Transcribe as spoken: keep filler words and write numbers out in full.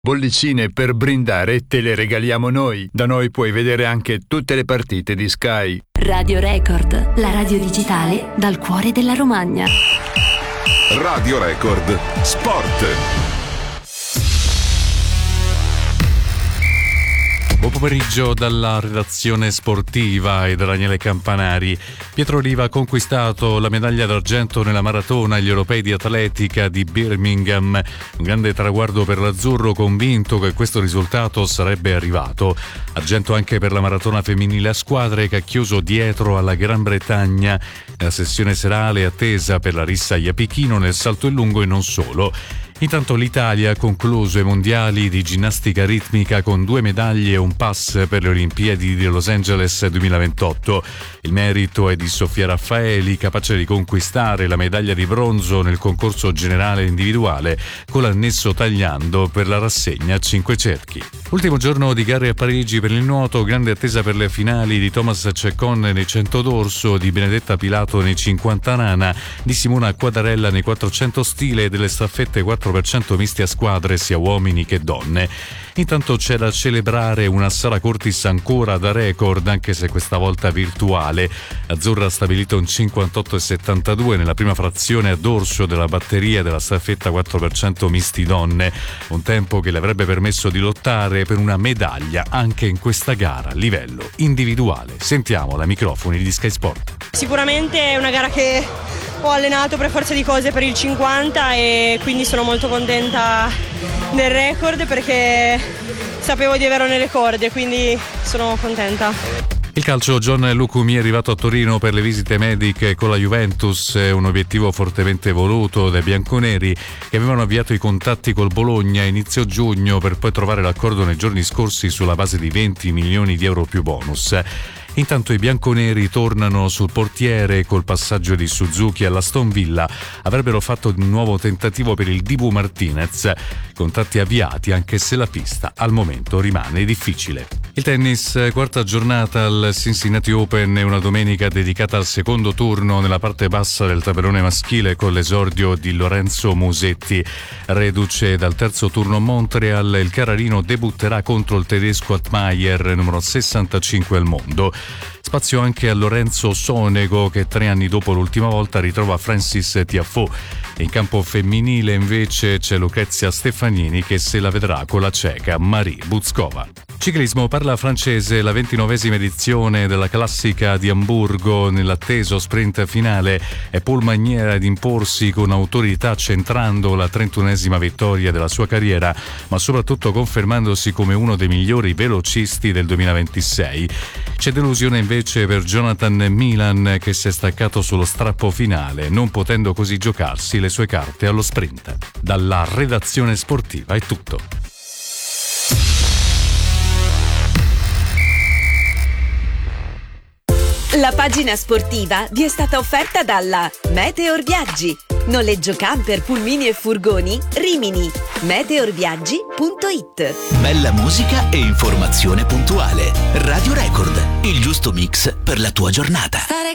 Bollicine per brindare te le regaliamo noi. Da noi puoi vedere anche tutte le partite di Sky. Radio Record, la radio digitale dal cuore della Romagna. Radio Record Sport. Buon pomeriggio dalla redazione sportiva e da Daniele Campanari. Pietro Riva ha conquistato la medaglia d'argento nella maratona agli europei di atletica di Birmingham. Un grande traguardo per l'azzurro, convinto che questo risultato sarebbe arrivato. Argento anche per la maratona femminile a squadre che ha chiuso dietro alla Gran Bretagna. La sessione serale attesa per la rissa Iapichino nel salto in lungo e non solo. Intanto l'Italia ha concluso i mondiali di ginnastica ritmica con due medaglie e un pass per le Olimpiadi di Los Angeles duemilaventotto. Il merito è di Sofia Raffaeli, capace di conquistare la medaglia di bronzo nel concorso generale individuale con l'annesso tagliando per la rassegna a cinque cerchi. Ultimo giorno di gare a Parigi per il nuoto, grande attesa per le finali di Thomas Ceccon nei cento dorso, di Benedetta Pilato nei cinquanta nana, di Simona Quadarella nei quattrocento stile e delle staffette quattro per cento misti a squadre sia uomini che donne. Intanto c'è da celebrare una Sara Curtis ancora da record, anche se questa volta virtuale. Azzurra ha stabilito un cinquantotto virgola settantadue nella prima frazione a dorso della batteria della staffetta quattro per cento misti donne, un tempo che le avrebbe permesso di lottare per una medaglia anche in questa gara a livello individuale. Sentiamo ai microfoni di Sky Sport. Sicuramente è una gara che ho allenato per forza di cose per il cinquanta e quindi sono molto contenta del record perché sapevo di averlo nelle corde, quindi sono contenta. Il calcio, John Lucumi è arrivato a Torino per le visite mediche con la Juventus, un obiettivo fortemente voluto dai bianconeri che avevano avviato i contatti col Bologna a inizio giugno per poi trovare l'accordo nei giorni scorsi sulla base di venti milioni di euro più bonus. Intanto i bianconeri tornano sul portiere col passaggio di Suzuki all'Aston Villa. Avrebbero fatto un nuovo tentativo per il Dibu Martinez. Contatti avviati anche se la pista al momento rimane difficile. Il tennis, quarta giornata al Cincinnati Open e una domenica dedicata al secondo turno nella parte bassa del tabellone maschile con l'esordio di Lorenzo Musetti. Reduce dal terzo turno a Montreal, il carrarino debutterà contro il tedesco Altmaier, numero sessantacinque al mondo. Spazio anche a Lorenzo Sonego che tre anni dopo l'ultima volta ritrova Francis Tiafoe. In campo femminile invece c'è Lucrezia Stefanini che se la vedrà con la ceca Marie Buzkova. Ciclismo, parla francese, la ventinovesima edizione della classica di Amburgo. Nell'atteso sprint finale è Paul Magnier ad imporsi con autorità, centrando la trentunesima vittoria della sua carriera, ma soprattutto confermandosi come uno dei migliori velocisti del duemilaventisei. C'è delusione invece per Jonathan Milan che si è staccato sullo strappo finale, non potendo così giocarsi le sue carte allo sprint. Dalla redazione sportiva è tutto. La pagina sportiva vi è stata offerta dalla Meteor Viaggi. Noleggio camper, pulmini e furgoni Rimini. meteorviaggi punto it. Bella musica e informazione puntuale. Radio Record, il giusto mix per la tua giornata.